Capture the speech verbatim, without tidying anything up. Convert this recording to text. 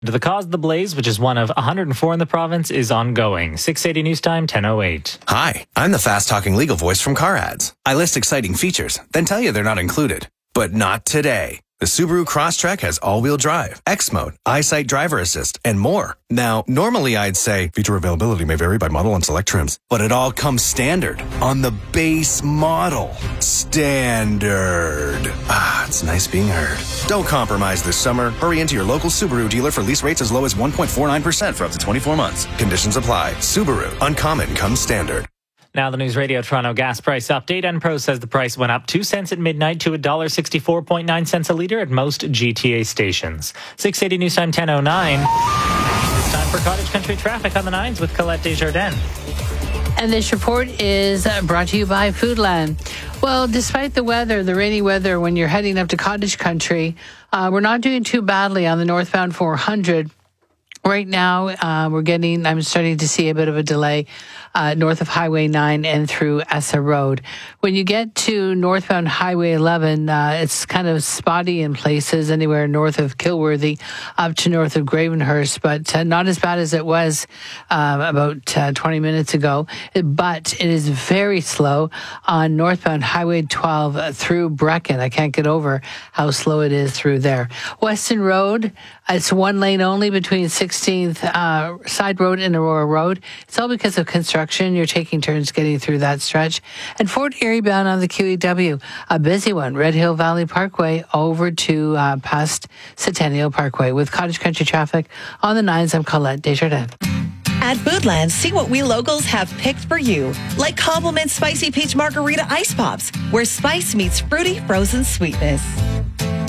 The cause of the blaze, which is one of one hundred four in the province, is ongoing. six eighty News Time, ten oh eight. Hi, I'm the fast-talking legal voice from Car Ads. I list exciting features, then tell you they're not included. But not today. The Subaru Crosstrek has all-wheel drive, X-Mode, EyeSight Driver Assist, and more. Now, normally I'd say feature availability may vary by model and select trims, but it all comes standard on the base model. Standard. Ah, it's nice being heard. Don't compromise this summer. Hurry into your local Subaru dealer for lease rates as low as one point four nine percent for up to twenty-four months. Conditions apply. Subaru. Uncommon comes standard. Now the News Radio Toronto gas price update. Enpro says the price went up two cents at midnight to one dollar sixty-four point nine cents a litre at most G T A stations. six eighty News Time, ten oh nine. It's time for Cottage Country Traffic on the nines with Colette Desjardins. And this report is brought to you by Foodland. Well, despite the weather, the rainy weather, when you're heading up to Cottage Country, uh, we're not doing too badly on the northbound four hundred. Right now, uh, we're getting, I'm starting to see a bit of a delay uh, north of Highway nine and through Essa Road. When you get to northbound Highway eleven, uh, it's kind of spotty in places, anywhere north of Kilworthy up to north of Gravenhurst, but uh, not as bad as it was uh, about uh, twenty minutes ago. But it is very slow on northbound Highway twelve uh, through Brecken. I can't get over how slow it is through there. Weston Road, it's one lane only between sixteenth uh, Side Road and Aurora Road. It's all because of construction. You're taking turns getting through that stretch. And Fort Erie bound on the Q E W, a busy one. Red Hill Valley Parkway over to uh, past Centennial Parkway. With Cottage Country Traffic on the nines, I'm Colette Desjardins. At Foodland, see what we locals have picked for you. Like Compliment Spicy Peach Margarita Ice Pops, where spice meets fruity frozen sweetness.